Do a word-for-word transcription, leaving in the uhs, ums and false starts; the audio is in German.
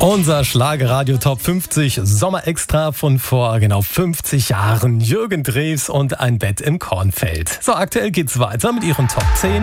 Unser Schlagerradio Top fünfzig Sommerextra von vor genau fünfzig Jahren. Jürgen Drews und ein Bett im Kornfeld. So, aktuell geht's weiter mit ihren Top zehn.